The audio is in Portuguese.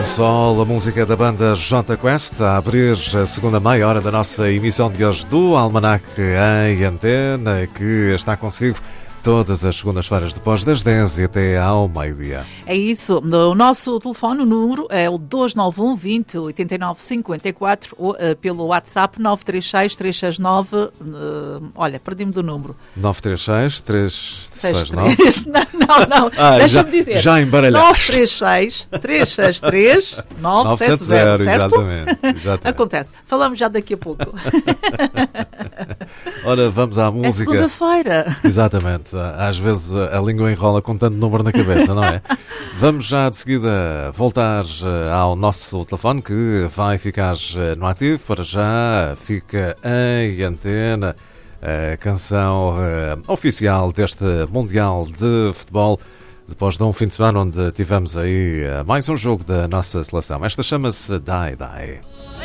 Sol, a música da banda J Quest, a abrir a segunda meia hora da nossa emissão de hoje do Almanac em Antena, que está consigo todas as segundas-feiras depois das 10 e até ao meio-dia. É isso. O nosso telefone, o número é o 291 20 89 54 ou pelo WhatsApp 936 369. Olha, perdi-me do número. 936 369. Não. Deixa-me dizer. Já embaralhaste. 936 363 970, certo? Exatamente. Acontece. Falamos já daqui a pouco. Ora, vamos à música. É segunda-feira. Exatamente. Às vezes a língua enrola com tanto número na cabeça, não é? Vamos já de seguida voltar ao nosso telefone, que vai ficar no ativo. Para já fica em Antena a canção oficial deste Mundial de Futebol, depois de um fim de semana onde tivemos aí mais um jogo da nossa seleção. Esta chama-se Die Die.